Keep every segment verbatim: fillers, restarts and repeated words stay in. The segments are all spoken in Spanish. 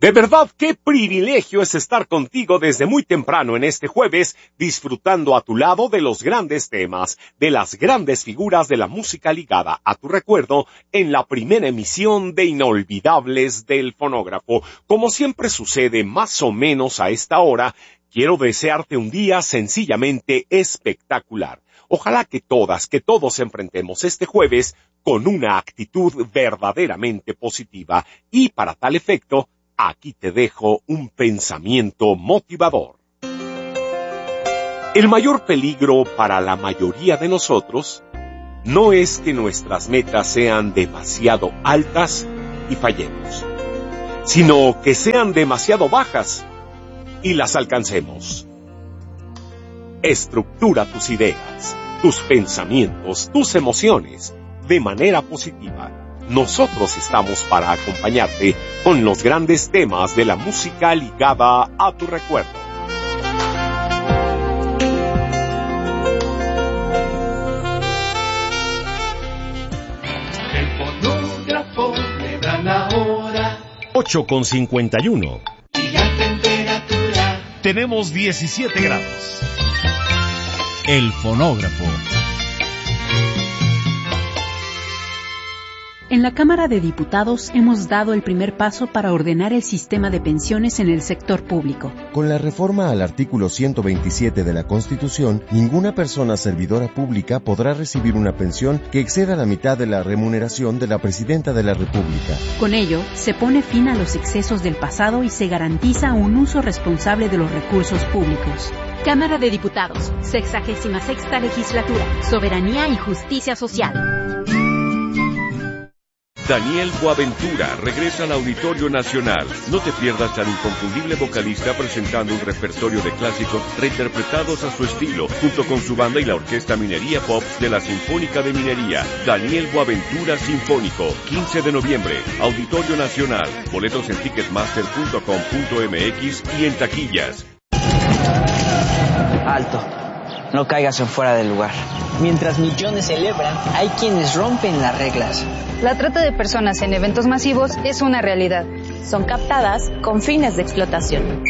De verdad, qué privilegio es estar contigo desde muy temprano en este jueves, disfrutando a tu lado de los grandes temas, de las grandes figuras de la música ligada a tu recuerdo, en la primera emisión de Inolvidables del Fonógrafo. Como siempre sucede más o menos a esta hora, quiero desearte un día sencillamente espectacular. Ojalá que todas, que todos enfrentemos este jueves con una actitud verdaderamente positiva y para tal efecto, aquí te dejo un pensamiento motivador. El mayor peligro para la mayoría de nosotros no es que nuestras metas sean demasiado altas y fallemos, sino que sean demasiado bajas y las alcancemos. Estructura tus ideas, tus pensamientos, tus emociones de manera positiva. Nosotros estamos para acompañarte con los grandes temas de la música ligada a tu recuerdo. El fonógrafo le dan la hora. ocho con cincuenta y uno. Y la temperatura. Tenemos diecisiete grados. El fonógrafo. En la Cámara de Diputados hemos dado el primer paso para ordenar el sistema de pensiones en el sector público. Con la reforma al artículo ciento veintisiete de la Constitución, ninguna persona servidora pública podrá recibir una pensión que exceda la mitad de la remuneración de la Presidenta de la República. Con ello, se pone fin a los excesos del pasado y se garantiza un uso responsable de los recursos públicos. Cámara de Diputados, sexagésima sexta legislatura, soberanía y justicia social. Daniel Boaventura regresa al Auditorio Nacional. No te pierdas al inconfundible vocalista presentando un repertorio de clásicos reinterpretados a su estilo, junto con su banda y la Orquesta Minería Pop de la Sinfónica de Minería. Daniel Boaventura Sinfónico, quince de noviembre, Auditorio Nacional. Boletos en ticketmaster punto com punto m x y en taquillas. Alto, no caigas en fuera del lugar. Mientras millones celebran, hay quienes rompen las reglas. La trata de personas en eventos masivos es una realidad. Son captadas con fines de explotación.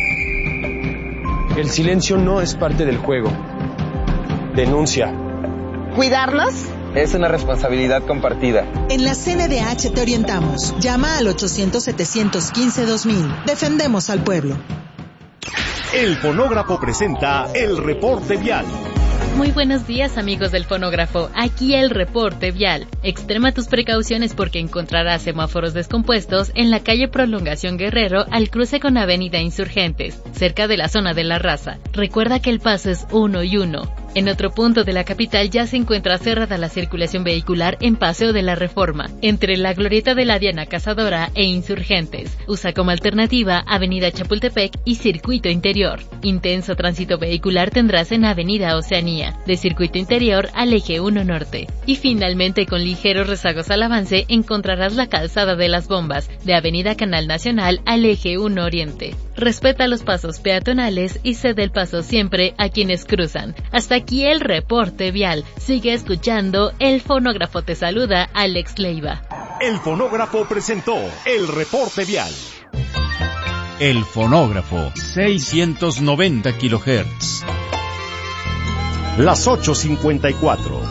El silencio no es parte del juego. Denuncia. ¿Cuidarnos? Es una responsabilidad compartida. En la C N D H te orientamos. Llama al ochocientos, setecientos quince, dos mil. Defendemos al pueblo. El Fonógrafo presenta el reporte vial. Muy buenos días, amigos del Fonógrafo. Aquí el reporte vial. Extrema tus precauciones porque encontrarás semáforos descompuestos en la calle Prolongación Guerrero al cruce con Avenida Insurgentes, cerca de la zona de La Raza. Recuerda que el paso es uno y uno. En otro punto de la capital ya se encuentra cerrada la circulación vehicular en Paseo de la Reforma, entre la Glorieta de la Diana Cazadora e Insurgentes. Usa como alternativa Avenida Chapultepec y Circuito Interior. Intenso tránsito vehicular tendrás en Avenida Oceanía, de Circuito Interior al Eje uno Norte. Y finalmente, con ligeros rezagos al avance, encontrarás la Calzada de las Bombas, de Avenida Canal Nacional al Eje uno Oriente. Respeta los pasos peatonales y cede el paso siempre a quienes cruzan. Hasta aquí el reporte vial. Sigue escuchando, el Fonógrafo te saluda, Alex Leiva. El Fonógrafo presentó el reporte vial. El Fonógrafo, seiscientos noventa kilohertz. Las ocho cincuenta y cuatro.